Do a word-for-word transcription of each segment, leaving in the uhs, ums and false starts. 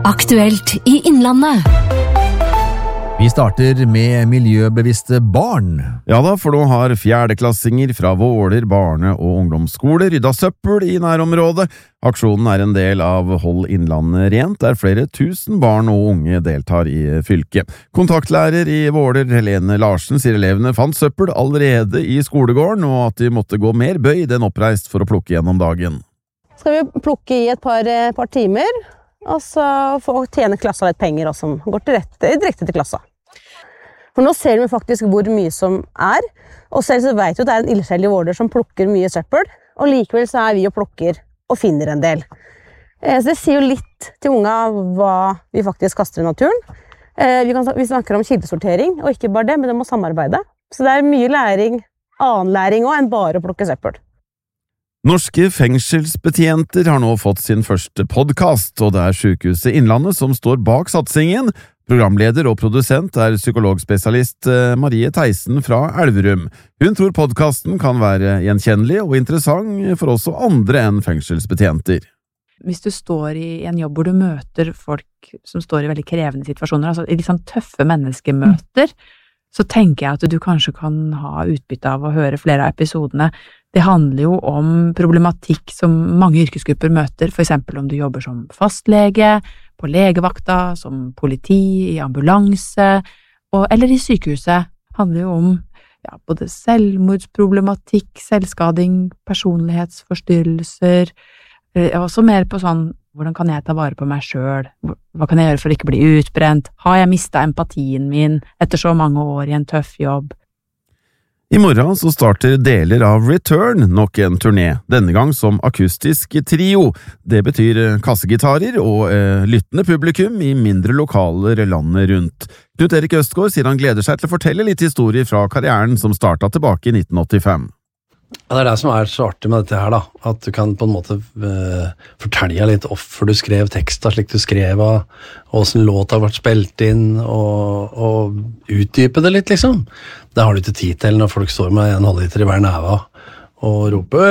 Aktuelt i Innlandet. Vi starter med miljøbevisste barn. Ja da, for nå har fjerdeklassinger fra Våler barne- og ungdomsskole rydda søppel i nærområdet. Aksjonen er en del av Hold Innlandet rent, der flere tusen barn og unge deltar i fylket. Kontaktlærer i Våler, Helene Larsen, sier elevene fant søppel allerede i skolegården, og at de måtte gå mer bøyd enn oppreist for å plukke gjennom dagen. Skal vi plukke i et par, par timer, og så få tjene klassa litt penger, og som går direkte, direkte til klassa. For nå ser vi faktisk hvor mye som er, og selv så vet vi at det er en ildsjel i Våler som plukker mye søppel, og likevel så er vi og plukker og finner en del. Så det sier jo litt til unga hva vi faktisk kaster i naturen. Vi, kan, vi snakker om kildesortering, og ikke bare det, men det må samarbeide. Så det er mye læring, annen læring også, enn bare å plukke søppel. Norske fengselsbetjenter har nå fått sin første podcast, og det er Sykehuset Innlandet som står bak satsingen. Programleder og produsent er psykologspesialist Marie Theisen fra Elverum. Hun tror podcasten kan være gjenkjennelig og interessant for også andre enn fengselsbetjenter. Hvis du står i en jobb hvor du møter folk som står i veldig krevende situasjoner, altså i litt sånn tøffe menneskemøter, så tenker jeg at du kanskje kan ha utbytte av å høre flere av episodene. Det handler jo om problematikk som mange yrkesgrupper møter, for eksempel om du jobber som fastlege, på legevakta, som politi, i ambulanse, og, eller i sykehuset. Det handler jo om ja, både selvmordsproblematikk, selvskading, personlighetsforstyrrelser, og også mer på sånn, hvordan kan jeg ta vare på meg selv? Hva kan jeg gjøre for å ikke bli utbrent? Har jeg mistet empatien min etter så mange år i en tøff jobb? I morgen så starter deler av Return nok en turné, denne gang som akustisk trio. Det betyr kassegitarer og eh, lyttende publikum i mindre lokaler landet rundt. Knut Erik Østgaard sier han gleder seg til å fortelle litt historier fra karrieren som startet tilbake i nitten åttifem. Ja, det er det som er så artig med dette her da, at du kan på en måte uh, fortelle litt hvorfor du skrev teksta slik du skrev, og hvordan låta har vært spilt inn, og, og utdype det litt liksom. Det har du ikke tid til når folk står med en halvliter i hver neva og roper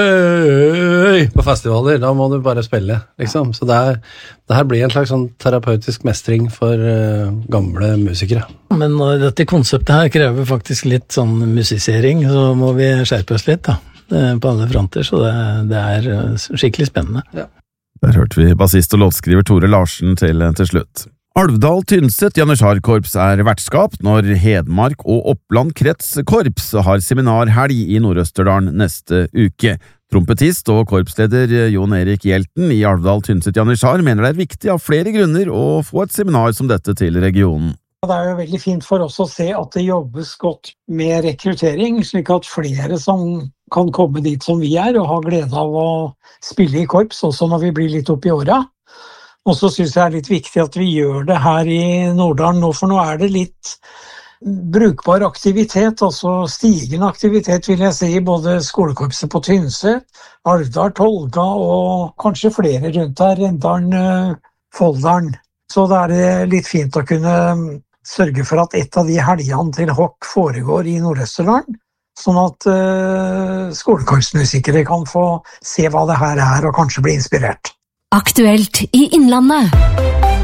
øy på festivaler, da må du bare spille liksom. Så det, er, det her blir en slags sånn terapeutisk mestring for uh, gamle musikere. Men når dette konseptet her krever faktisk litt sånn musisering, så må vi skjerpe oss litt da, på alle fronter, så det, det er skikkelig spennende. Ja. Der hørte vi bassist og låtskriver Tore Larsen til, til slutt. Alvdal Tynset Janitsjarkorps er vertskap når Hedmark og Oppland kretskorps har seminarhelg i Nord-Østerdalen neste uke. Trompetist og korpsleder Jon Erik Hjelten i Alvdal Tynset Janitsjar mener det er viktig av flere grunner å få et seminar som dette til regionen. Det er jo veldig fint for oss å se at det jobbes godt med rekruttering, slik at flere som kan komme dit som vi er og ha glede av å spille i korps, også når vi blir litt opp i åra. Og så synes jeg det er litt viktig at vi gjør det her i Nordalen nå, for nå er det litt brukbar aktivitet, altså stigende aktivitet vil jeg si, både skolekorpset på Tynset, Alvdal, Tolga og kanskje flere rundt der, Rendalen, Folldalen. Så det er litt fint å kunne sørge for at et av de helgene til Hokk foregår i Nord-Østerdalen, sånn at uh, skolekorpsmusikere kan få se hva det her er og kanskje bli inspirert. Aktuelt i Innlandet.